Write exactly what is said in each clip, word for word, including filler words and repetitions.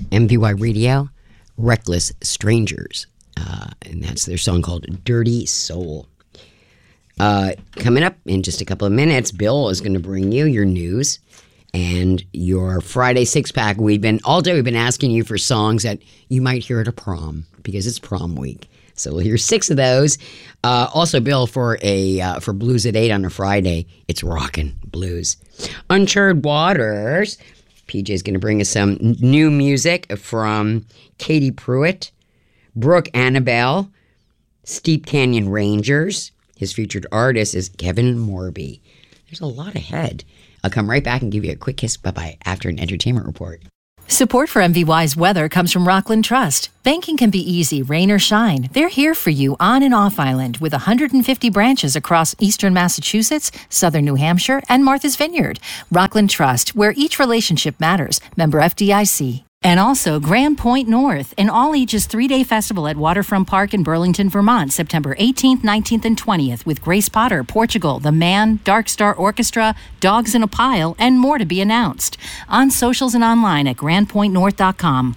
M V Y Radio, Reckless Strangers. Uh, and that's their song called Dirty Soul. Uh, coming up in just a couple of minutes, Bill is going to bring you your news and your Friday six-pack. We've been, all day we've been asking you for songs that you might hear at a prom, because it's prom week. So we'll hear six of those. Uh, also, Bill, for a uh, for Blues at eight on a Friday, it's rockin' blues. Uncharted Waters. P J's going to bring us some new music from Katie Pruitt, Brooke Annabelle, Steep Canyon Rangers. His featured artist is Kevin Morby. There's a lot ahead. I'll come right back and give you a quick kiss bye-bye after an entertainment report. Support for M V Y's weather comes from Rockland Trust. Banking can be easy, rain or shine. They're here for you on and off island with one hundred fifty branches across eastern Massachusetts, southern New Hampshire, and Martha's Vineyard. Rockland Trust, where each relationship matters. Member F D I C. And also Grand Point North, an all-ages three-day festival at Waterfront Park in Burlington, Vermont, September eighteenth, nineteenth, and twentieth, with Grace Potter, Portugal, The Man, Dark Star Orchestra, Dogs in a Pile, and more to be announced. On socials and online at grand point north dot com.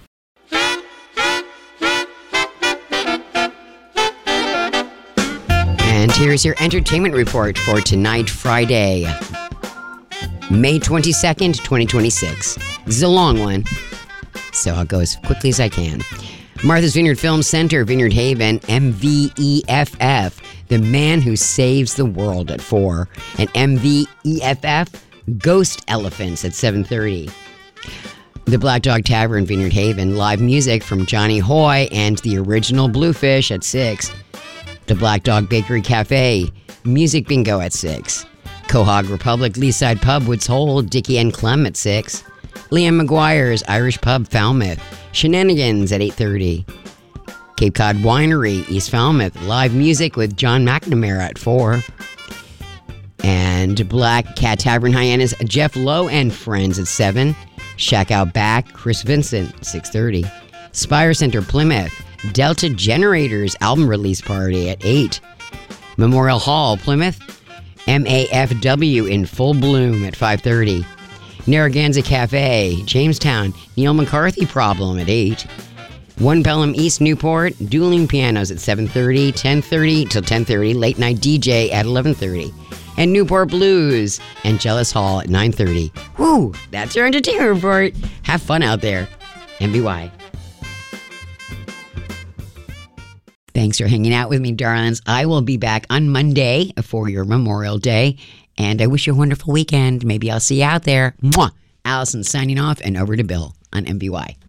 And here's your entertainment report for tonight, Friday, May twenty-second, twenty twenty-six. This is a long one, so I'll go as quickly as I can. Martha's Vineyard Film Center, Vineyard Haven, M V E F F, The Man Who Saves the World at four, and M V E F F, Ghost Elephants at seven thirty. The Black Dog Tavern, Vineyard Haven, live music from Johnny Hoy and the Original Bluefish at six. The Black Dog Bakery Cafe, music bingo at six. Quahog Republic, Leaside Pub, Woods Hole, Dickie and Clem at six. Liam McGuire's Irish Pub, Falmouth, Shenanigans at eight thirty. Cape Cod Winery, East Falmouth, live music with John McNamara at four. And Black Cat Tavern Hyannis, Jeff Lowe and Friends at seven. Shack Out Back, Chris Vincent, six thirty. Spire Center, Plymouth, Delta Generators album release party at eight. Memorial Hall, Plymouth, M A F W in full bloom at five thirty. Narragansett Cafe, Jamestown, Neil McCarthy Problem at eight. One Pelham East Newport, Dueling Pianos at seven thirty, ten thirty till ten thirty, Late Night D J at eleven thirty. And Newport Blues and Jealous Hall at nine thirty. Woo! That's your entertainment report. Have fun out there. M B Y. Thanks for hanging out with me, darlings. I will be back on Monday for your Memorial Day. And I wish you a wonderful weekend. Maybe I'll see you out there. Mwah! Allison signing off and over to Bill on M B Y.